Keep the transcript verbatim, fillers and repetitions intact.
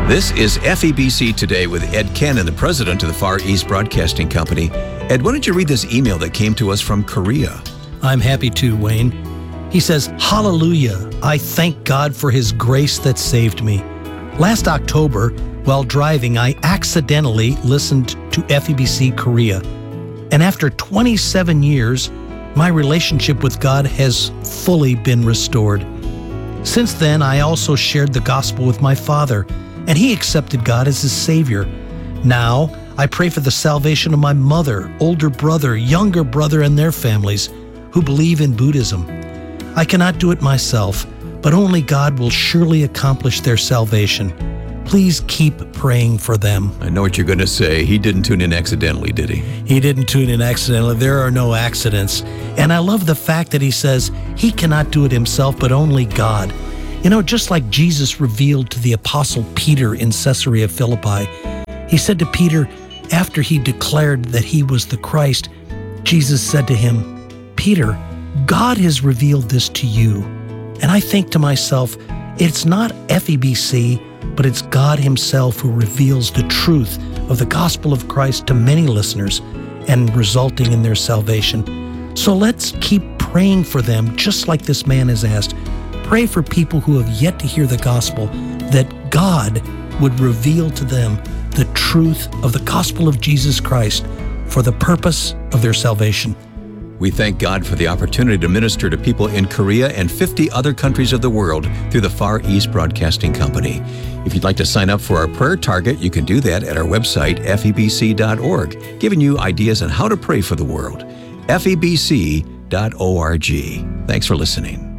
This is F E B C Today with Ed Cannon, the president of the Far East Broadcasting Company. Ed, why don't you read this email that came to us from Korea? I'm happy to, Wayne. He says, "Hallelujah, I thank God for His grace that saved me. Last October, while driving, I accidentally listened to F E B C Korea. And after twenty-seven years, my relationship with God has fully been restored. Since then, I also shared the gospel with my father, and he accepted God as his Savior. Now, I pray for the salvation of my mother, older brother, younger brother, and their families who believe in Buddhism. I cannot do it myself, but only God will surely accomplish their salvation. Please keep praying for them." I know what you're going to say. He didn't tune in accidentally, did he? He didn't tune in accidentally. There are no accidents. And I love the fact that he says he cannot do it himself, but only God. You know, just like Jesus revealed to the Apostle Peter in Caesarea Philippi, he said to Peter, after he declared that he was the Christ, Jesus said to him, "Peter, God has revealed this to you." And I think to myself, it's not F E B C, but it's God Himself who reveals the truth of the gospel of Christ to many listeners and resulting in their salvation. So let's keep praying for them, just like this man has asked. Pray for people who have yet to hear the gospel, that God would reveal to them the truth of the gospel of Jesus Christ for the purpose of their salvation. We thank God for the opportunity to minister to people in Korea and fifty other countries of the world through the Far East Broadcasting Company. If you'd like to sign up for our prayer target, you can do that at our website, F E B C dot org, giving you ideas on how to pray for the world. F E B C dot org. Thanks for listening.